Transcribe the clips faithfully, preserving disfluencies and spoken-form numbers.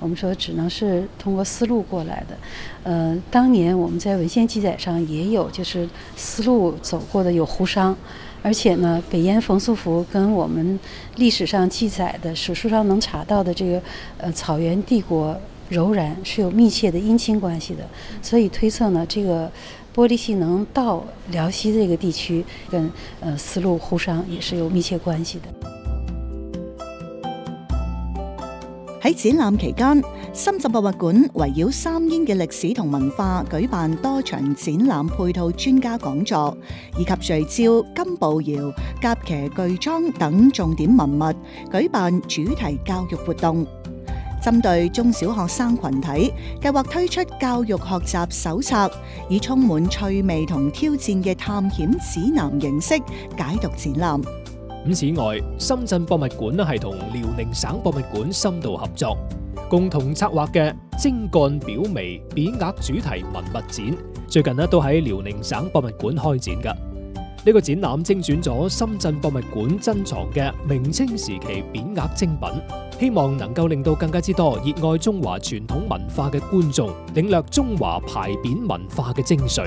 我们说只能是通过丝路过来的。呃，当年我们在文献记载上也有，就是丝路走过的有胡商，而且呢，北燕冯素服跟我们历史上记载的、史书上能查到的这个呃草原帝国柔然是有密切的姻亲关系的，所以推测呢，这个玻璃系能到辽西这个地区，跟呃丝路胡商也是有密切關係的。 喺展覽期間，深圳博物館圍繞三燕嘅歷史同文化舉辦多場展覽配套專家講座，以及聚焦金步窯、甲騎巨莊等重點文物，舉辦主題教育活動。針對中小學生群體，計劃推出教育學習手冊，以充滿趣味同挑戰嘅探險指南形式解讀展覽。 咁此外，深圳博物館係同遼寧省博物館深度合作，共同策劃嘅精幹表微匾額主題文物展，最近呢都喺遼寧省博物館開展㗎。呢個展覽精選咗深圳博物館珍藏嘅明清時期匾額精品，希望能夠令到更加之多熱愛中華傳統文化嘅觀眾領略中華牌匾文化嘅精髓。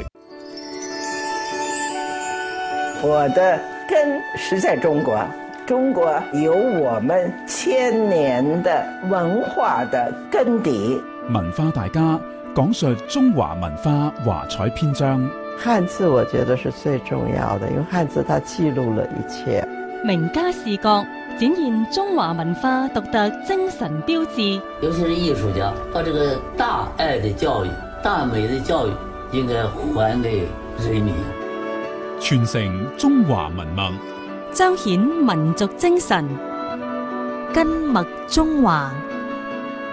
我的根是在中國，中國有我們千年的文化的根底。 文化大家講述中華文化華彩篇章。 漢字我覺得是最重要的，因為漢字它記錄了一切。 名家視角展現中華文化獨特精神標誌。 尤其是藝術家，把這個大愛的教育、大美的教育應該還給人民。 傳承中華文脈， 彰顯民族精神，根脈中華。